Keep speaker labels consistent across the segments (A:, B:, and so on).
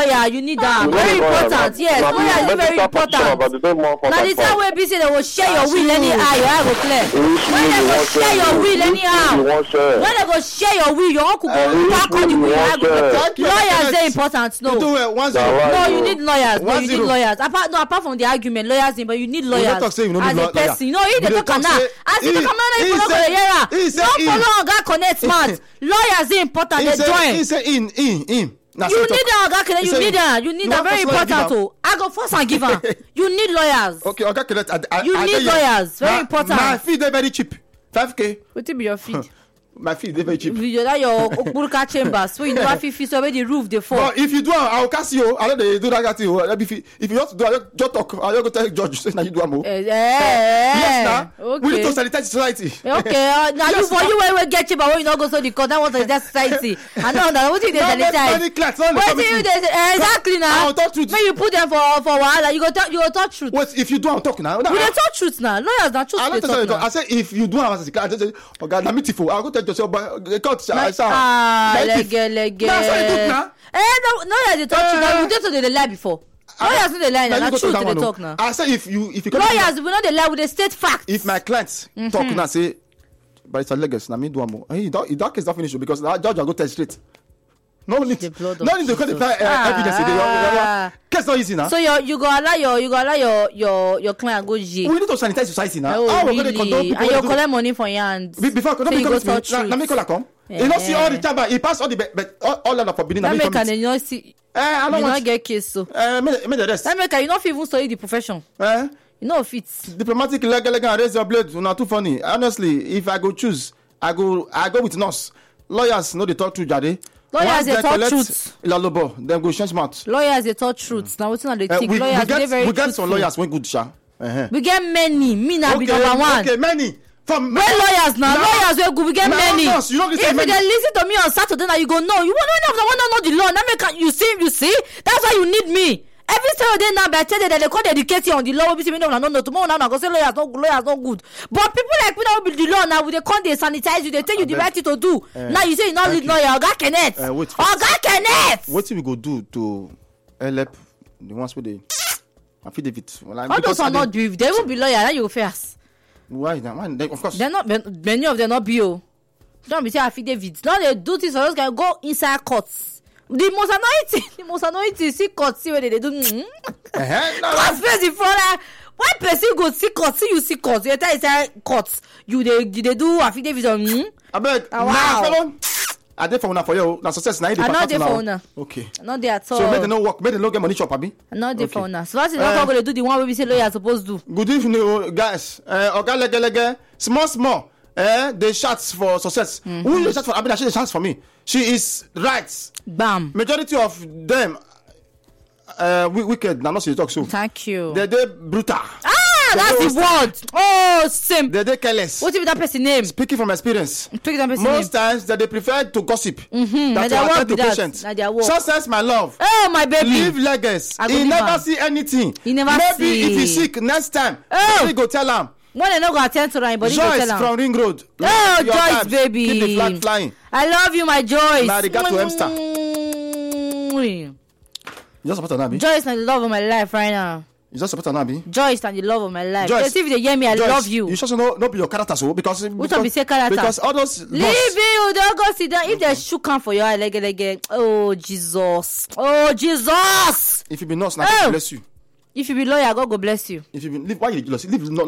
A: lawyer. You need that. Very important. Yes, lawyer is very important. Now the time where say they will share your will anyhow, your eye go clear. When they go share your will anyhow, when they go share your will, your uncle go back on the will. Lawyers are important. No, you need lawyers. No, you need lawyers. Apart from the argument, lawyers, but you need lawyers as a person. No, he dey talk now. As he talk now, you follow the hearer. Don't follow Oga Connect smart. Lawyers are important. They join.
B: He say in.
A: You need that, Oga Connect. You need that. You need that. Very important. Oh, I go first and give her. You need lawyers.
B: Okay, Oga Connect.
A: You need lawyers. Very important.
B: My fee dey very cheap. 5K.
A: What be your fee?
B: My fee dey very cheap.
A: You that your Okburuka chambers, so you never fee so where the roof dey fall.
B: But if you do, I will cast you. I know they do that thing. If you just do, just talk. I go tell judge say na you do am. Yes, now. Okay. We need to sanitize society.
A: Okay, now you for you when get cheap, but when you not go so the court, that was the society. I know that. What you dey sanitize? What you dey exactly now? When you put them for wahala, you go talk truth.
B: Wait, if you do, I'm talking now.
A: We dey talk truth now. Lawyers na truth dey talk.
B: I say if you do, I say, okay, na me tifo. I go tell yourself, but court.
A: Lege. No, they talk truth. We don't dey lie before. Lawyers no dey lie now. Truth dey talk now.
B: I say if you
A: lawyers we no dey lie with the state facts.
B: If my clients talk now say, but it's a legacy. Na me do am. That case not finish because the judge will go tell straight. No need to call the evidence. Case not easy now.
A: So you go allow your client go jail.
B: We need to sanitize society now.
A: Oh, really? And you collect money from your hands.
B: Before let me call her come. You not see all the chamber. He pass all the all of forbidden.
A: That make can you not see. I don't want get case so.
B: Make the rest.
A: That make you not even study the profession. You know fit.
B: Diplomatic legal and raise your blade. Not too funny. Honestly, if I go choose, I go with nurse. Lawyers know the talk to Jade.
A: Lawyers they talk truth.
B: Then go change mouth.
A: Lawyers they talk truth. Now what's not the thing? Lawyers they very
B: we get some lawyers when good sha.
A: We get many. Me now be number one.
B: Okay, many. From
A: lawyers now. Lawyers we good. We get many. If you listen to me on Saturday now, you go no. You want to know the law. Now make you see. That's why you need me. Every Saturday now, I tell you that they can't educate you on the law. We say, no, tomorrow now, I go say lawyers not good. But people like me now with the law now, they can't sanitize you. They tell you the right thing to do. Now you say you not lead lawyer. Oga Kenneth. Oga Kenneth.
B: What we go do to help the ones with the affidavit?
A: All those are not do. They won't be lawyer. Now you go first.
B: Why? Of course.
A: They're not. Many of them not be. Don't be say affidavit. Now they do things. So those can go inside courts. The most annoying see court see where they do. Court face in front. When person go see court, you see court. You tell inside court. You they do affidavit on.
B: I beg. Wow. I dey for una for you. Na success na.
A: I not dey for una.
B: Okay.
A: Not there at all.
B: So make them no work. Make them no get money chop abi.
A: Not dey for una. So what's the not going to do the one we say lawyer supposed to do?
B: Good evening, guys. Oga lege. Small. They shots for success. Who they shots for? I mean, she the chance for me. She is right.
A: Bam.
B: Majority of them wicked. Now not see talk so.
A: Thank you.
B: They brutal.
A: That's the word. Oh, same.
B: They careless.
A: What if that person name?
B: Speaking from experience.
A: Most
B: times that they prefer to gossip. That's
A: to
B: attend to patients. Success, my love.
A: Oh, my baby.
B: Leave legacy. He never see anything.
A: Maybe
B: if he's sick next time, he go tell him.
A: When they not go attend to him, but he go tell him.
B: Joyce from Ring Road.
A: Oh, Joyce, vibes. Baby.
B: Keep the flag flying.
A: I love you, my Joyce.
B: Now they got to Hemster. You just support Nabi?
A: Joyce is the love of my life right now.
B: You just support Nabi?
A: Joyce is the love of my life.
B: Joyce,
A: if they hear me, I love you.
B: You should not be your character, so because
A: be say character?
B: Because all those
A: leave you, don't go sit down. If they should come for your eye, like, oh Jesus.
B: If you be nurse, now bless you.
A: If you be lawyer, God go bless you.
B: If you be why you leave
A: allow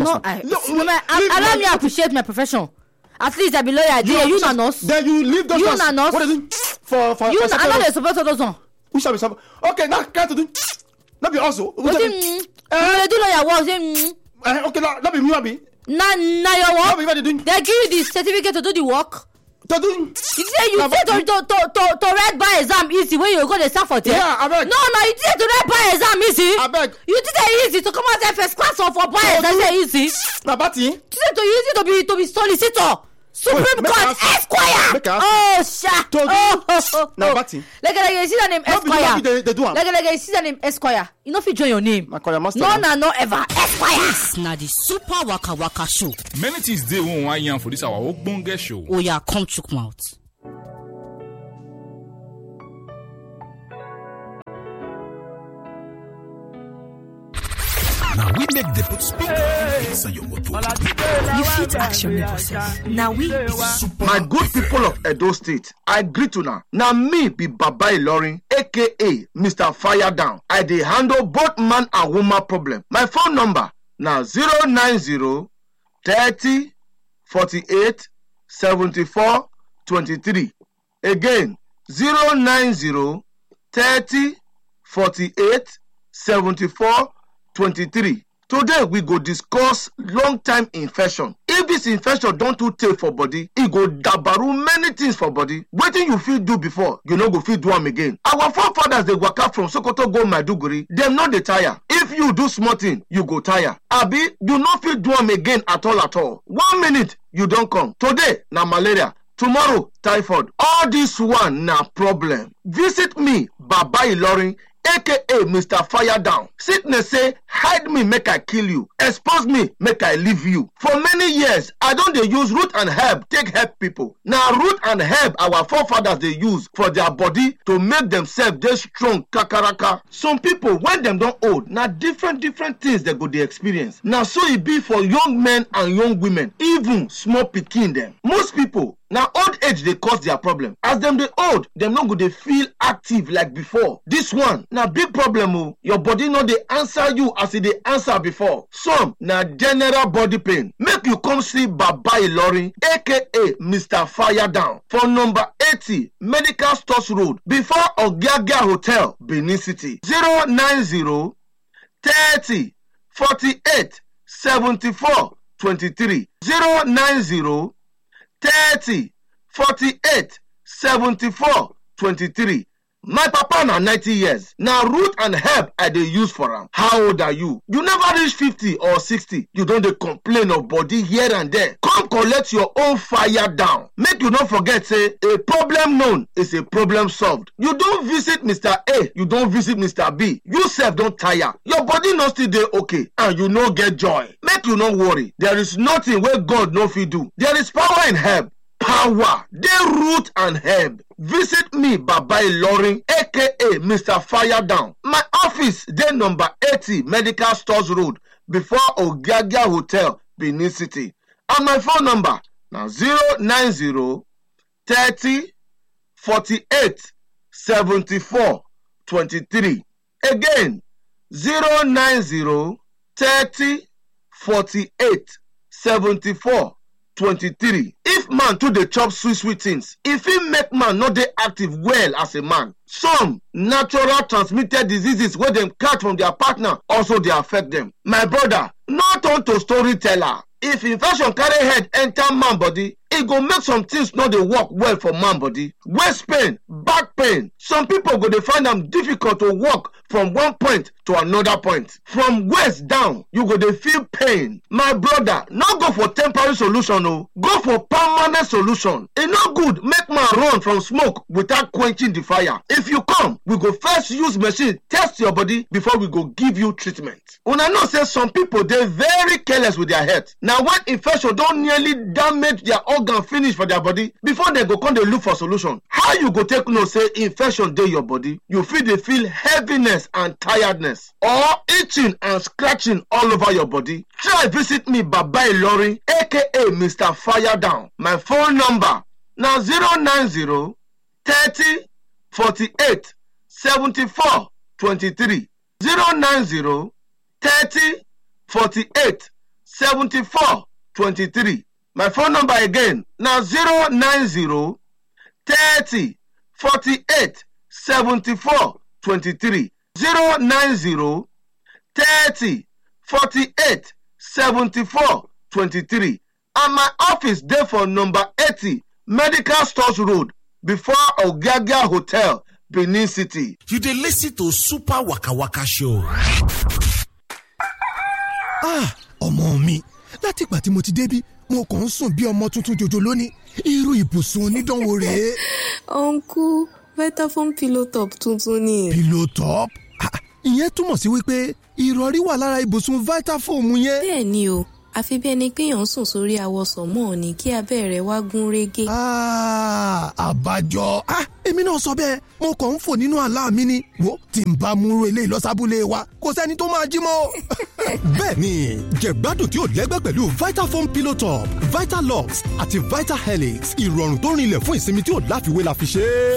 A: me appreciate my profession. At least I be lawyer. You not nurse.
B: Then you leave those.
A: You not nurse.
B: What is it? For
A: you I know they support those one.
B: Who shall be support? Okay, now can't do. Not be also.
A: What do you do lawyer work?
B: Okay, not be me, Abi.
A: Nah, your work. They give you the certificate to do the work.
B: To do.
A: You say to write by exam easy when you go to start for there.
B: Yeah, I beg.
A: No, you say to write by exam easy.
B: I beg.
A: You think it's easy to come out of first class or for by exam easy?
B: Na bati.
A: You say to easy to be solicitor. Supreme Court Esquire. Oh, shit.
B: Na bati.
A: Like you see the name Esquire. Like you see the name Esquire. You know if you join your name. No, ever. Esquire.
C: This na the Super Waka Waka show.
D: Many things dey won one yarn for this our ogbonge show.
C: Oh yeah, come chook mouth.
E: Now we make the put speaker inside your motor.
C: You fit action your process. Now we super.
F: My good people of Edo State, I greet you now. Now me be Baba Ilorin, aka Mr. Fire Down. I dey handle both man and woman problem. My phone number now 090 30 48 74 23. Again 090 30 48 74 23. Today we go discuss long time infection. If this infection don't too take for body, it go dabaru many things for body. Wetin you fit do before, you no go fit do am again. Our forefathers dey waka from Sokoto go Maiduguri, dem no dey tire. If you do small thing, you go tire. Abi, you no fit do am again at all at all. 1 minute, you don come. Today na malaria. Tomorrow, typhoid. All this one na problem. Visit me, Baba Ilorin, aka Mr. Fire Down. Sickness say, hide me, make I kill you. Expose me, make I leave you. For many years, I don dey use root and herb take help people. Na root and herb our forefathers dey use for their body to make themselves dey strong kakaraka. Some people, when dem don old, na different things dem go dey experience. Na so e be for young men and young women, even small pikin dem. Most people, na old age dey cause their problem. As dem dey old, dem no go dey feel active like before. This one na big problem o. Your body no dey answer you as e dey answer before. Some na general body pain. Make you come see Baba Ilorin, aka Mr. Fire Down, for number 80 Medical Stores Road, before Ogiagia Hotel, Benin City. 090 30 48 74 23. 090 30 48 74 23. My papa na 90 years. Na root and herb I dey use for am. How old are you? You never reach 50 or 60. You don dey complain of body here and there. Come collect your own Fire Down. Make you no forget say a problem known is a problem solved. You don visit Mr. A, you don visit Mr. B. You sef don tire. Your body no still dey okay and you no get joy. Make you no worry. There is nothing wey God no fit do. There is power in herb. Power, dey root and herb. Visit me, Baba Ilorin, aka Mr. Fire Down. My office dey number 80 Medical Stores Road, before Ogiagia Hotel, Benin City. And my phone number na 090 30 48 74 23. Again, 090 30 48 74 23. If man too dey chop sweet things, e fit make man no dey active well as a man. Some natural transmitted diseases wey dem catch from their partner also dey affect them. My brother, no turn to storyteller. If infection carry head enter man body, e go make some things no dey work well for man body. Waist pain, back pain. Some people go dey find am difficult to walk from one point to another point. From waist down, you go dey feel pain. My brother, no go for temporary solution o. Go for permanent solution. E no good make man run from smoke without quenching the fire. If you come, we go first use machine test your body before we go give you treatment. Una know say some people dey very careless with their health. Na when infection don nearly damage their organ finish for their body, before dem go come dey look for solution. How you go take know say infection dey your body? You fit dey feel heaviness and tiredness, or itching and scratching all over your body. Try visit me, Baba Ilorin, aka Mr. Fire Down. My phone number na 090 30 48 74 23. 090 30 48 74 23. My phone number again na 090 30 48 74 23. 090 30 48 74 23. And my office dey for number 80 Medical Stores Road, before Ogiagia Hotel, Benin City.
E: You dey listen to Super Waka Waka Show.
G: Ọmọ mi, láti ìgbà tí mo ti débí, mo kàn ń sùn bí ọmọ tuntun jòjò lónìí. Irú ibùsùn onídánwò rèé.
H: Uncle, Vitafoam pillow top tuntun ni.
G: Pillow top? Ìyẹn túmọ̀ sí wípé ìrọ̀rí wà lára ibùsùn Vitafoam yẹn.
H: Bẹ́ẹ̀ni o, àfi bí ẹni pé èèyàn ń sùn sórí awọsàn mọ́ ni kí abẹ́ rẹ̀ wá gún régé.
G: Àbájọ èmi náà sọ bẹ́ẹ̀ mo kàn ń fò nínú àlá mi ni wo tí n bá mú ilé ìlọsábúlé wa kò sẹ́ni tó máa jí mọ́. Bẹ́ẹ̀ni jẹ̀gbádùn tí ò lẹ́gbẹ́ pẹ̀lú Vitafoam Pillow Top, Vitalux àti Vitahelix, ìrọ̀rùn tó rinlẹ̀ fún ìsinmi tí ò láfiwé la fi ṣe é.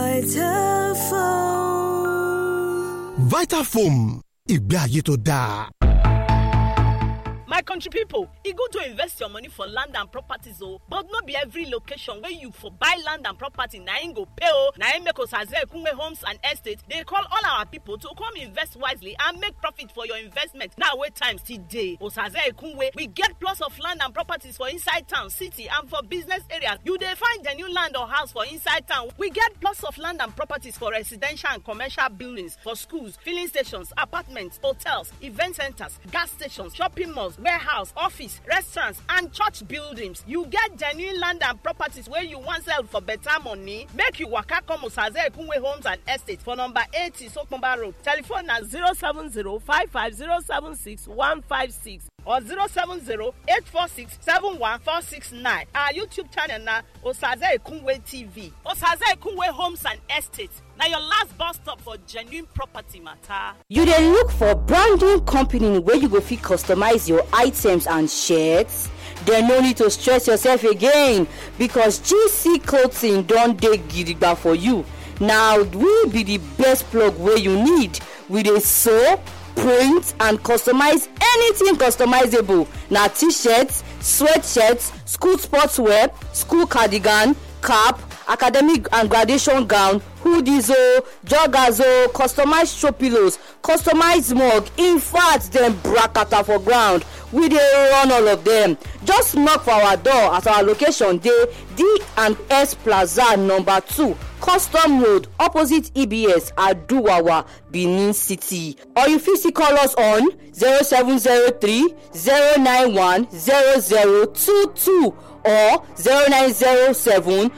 G: Vitafoam, ìgbé ayé tó dáa.
I: My country people, e good to invest your money for land and properties but no be every location where you for buy land and property na im go pay na im make Osaze Ekunwe Homes and Estate dey call all our people to come invest wisely and make profit for your investment. Now wey time still dey, Osaze Ekunwe, we get plots of land and properties for inside town, city and for business areas. You dey find the new land or house for inside town. We get plots of land and properties for residential and commercial buildings, for schools, filling stations, apartments, hotels, event centers, gas stations, shopping malls, warehouse, office, restaurants, and church buildings. You get genuine land and properties where you want sell for better money. Make you waka come Osaze Ekunwe Homes and Estate for number 80 Sokomba Road. Telephone na 070-55076-156 or 070-846-71469. Our YouTube channel na Osaze Ekunwe TV. Osaze Ekunwe Homes and Estate. Now your last bus stop for genuine property matter.
A: You dey look for branding company where you go fit customize your items and shirts? Then no need to stress yourself again because GC Clothing don dey gidigba for you. Now we be the best plug where you need. We dey sew, print and customize anything customizable. Na t-shirts, sweatshirts, school sportswear, school cardigan, cap, academic and graduation gown, hoodies, joggers, customized throw pillows, customized mug. In fact, them brackata for ground. We dey run all of them. Just knock for our door at our location dey D&S Plaza number 2, Custom Road, opposite EBS, Aduwawa, Benin City. Or you fit call us on 0703 091 0022 or 0907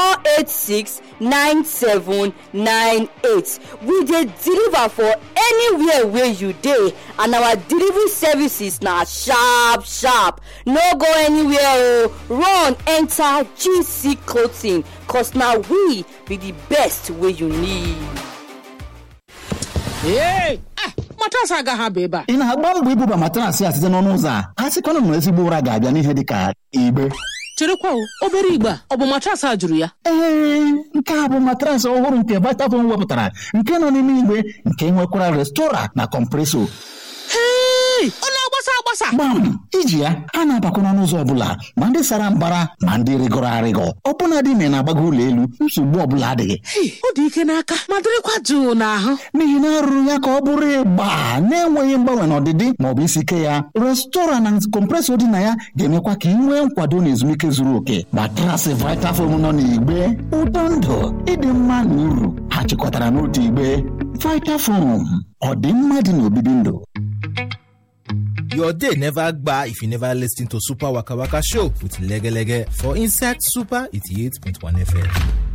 A: 486-9798. We dey deliver for anywhere where you dey, and our delivery services na sharp. No go anywhere run enter GC Clothing cause na we be the best wey you need.
J: Hey! Matrasi aga ha beba.
K: Ị na-agba mbọ ibuba matrasi a site n'ọnụ ụzọ a. A sịkwana na ezigbo ụra ga-abịa n'ihe dị ka igbe.
J: Cherekwa obere igba ọ bụ matrasi a jụrụ ya?
K: Nke a bụ matrasi ọhụrụ nke Vitafoam wepụtara, nke nọ n'ime igbe, nke nwekwara restora na kompreso.
J: Ọ na-agbasa.
K: Gbam, iji ya a na-abakwa n'ọnụ ụzọ ọbụla, ma ndị sara mbara ma ndị rịgọrọ arịgọ. Ọbụna dị ime na-agbago ụlọ elu, nsogbu ọbụla adịghị.
J: Ọ dị ike n'aka ma dịrịkwa jụụ n'ahụ.
K: N'ihi na arụrụ ya ka ọ bụrụ ịgba na-enweghị mgbanwe n'ọdịdị maọbụ isi ike ya. Restora na kompresọ dị na ya ga-emekwa ka ị nwee nkwado na ezumike zuru oke. Matrasị Vitafoam nọ n'igbe, ụtọ ndụ, ịdị mma na uru ha chịkọtara n'otu igbe. Vitafoam, ọ dị mma dị n'obibi ndụ.
L: Your day never gba if you never listen to Super Waka Waka Show with Lege Lege for Inside Super 88.1 FM.